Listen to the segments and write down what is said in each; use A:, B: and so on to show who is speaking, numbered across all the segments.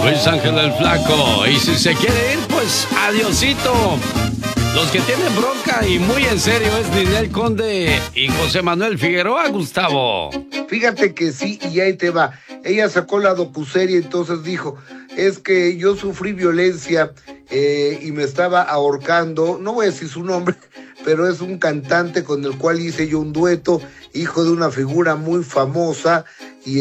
A: Luis Ángel el Flaco. Y si se quiere ir, pues adiosito. Los que tienen bronca y muy en serio es Ninel Conde y José Manuel Figueroa, Gustavo.
B: Fíjate que sí, y ahí te va. Ella sacó la docuserie, entonces dijo, es que yo sufrí violencia y me estaba ahorcando, no voy a decir su nombre, pero es un cantante con el cual hice yo un dueto, hijo de una figura muy famosa, y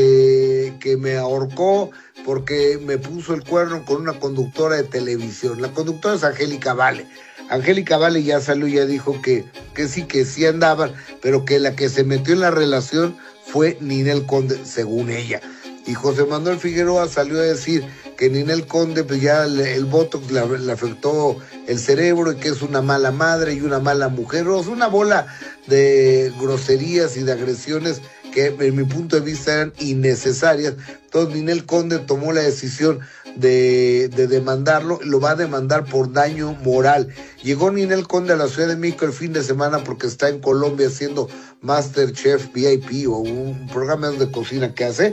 B: que me ahorcó porque me puso el cuerno con una conductora de televisión. La conductora es Angélica Vale. Angélica Vale ya salió y ya dijo que sí andaban, pero que la que se metió en la relación fue Ninel Conde, según ella. Y José Manuel Figueroa salió a decir que Ninel Conde, pues ya el botox le afectó el cerebro y que es una mala madre y una mala mujer. O sea, una bola de groserías y de agresiones que en mi punto de vista eran innecesarias. Entonces Ninel Conde tomó la decisión de demandarlo, lo va a demandar por daño moral. Llegó Ninel Conde a la Ciudad de México el fin de semana porque está en Colombia haciendo MasterChef VIP o un programa de cocina que hace,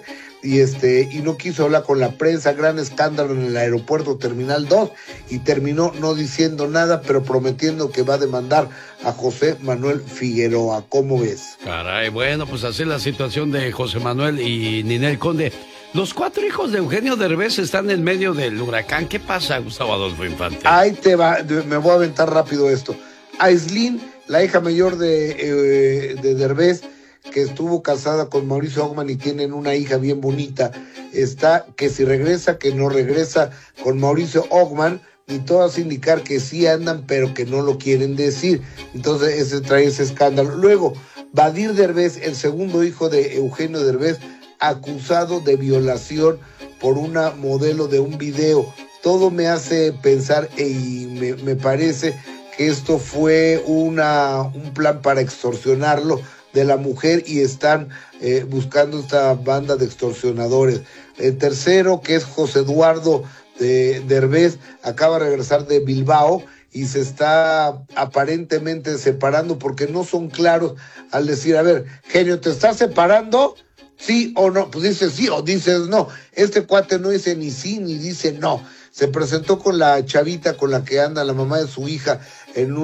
B: y no quiso hablar con la prensa, gran escándalo en el aeropuerto Terminal 2, y terminó no diciendo nada, pero prometiendo que va a demandar a José Manuel Figueroa. ¿Cómo ves?
A: Caray, bueno, pues así es la situación de José Manuel y Ninel Conde. Los 4 hijos de Eugenio Derbez están en medio del huracán. ¿Qué pasa, Gustavo Adolfo Infante?
B: Ahí te va, me voy a aventar rápido esto. Aislinn, la hija mayor de Derbez, que estuvo casada con Mauricio Ogman y tienen una hija bien bonita, está que si regresa, que no regresa con Mauricio Ogman, y todas indicar que sí andan, pero que no lo quieren decir. Entonces ese trae ese escándalo. Luego, Badir Derbez, el segundo hijo de Eugenio Derbez, acusado de violación por una modelo de un video. Todo me hace pensar y me parece que esto fue un plan para extorsionarlo de la mujer, y están buscando esta banda de extorsionadores. El tercero, que es José Eduardo Derbez, acaba de regresar de Bilbao y se está aparentemente separando porque no son claros al decir, a ver, genio, ¿te estás separando? ¿Sí o no? Pues dices sí o dices no. Este cuate no dice ni sí ni dice no. Se presentó con la chavita con la que anda la mamá de su hija en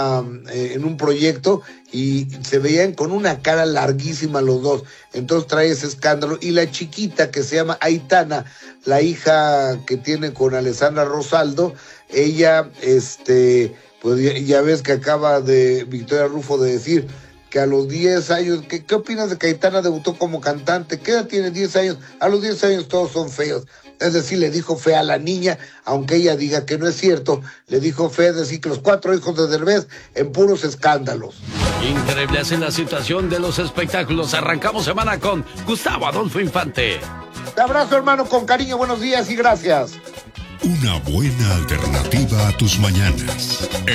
B: un proyecto, y se veían con una cara larguísima los dos. Entonces trae ese escándalo. Y la chiquita, que se llama Aitana, la hija que tiene con Alessandra Rosaldo, ella, pues ya ves que acaba de Victoria Rufo de decir que a los 10 años, ¿qué opinas de que Aitana debutó como cantante? ¿Qué edad tiene? 10 años. A los 10 años todos son feos. Es decir, le dijo fea a la niña, aunque ella diga que no es cierto, le dijo fea, es decir, que los 4 hijos de Derbez en puros escándalos.
A: Increíble, así la situación de los espectáculos. Arrancamos semana con Gustavo Adolfo Infante.
B: Te abrazo, hermano, con cariño, buenos días y gracias.
C: Una buena alternativa a tus mañanas.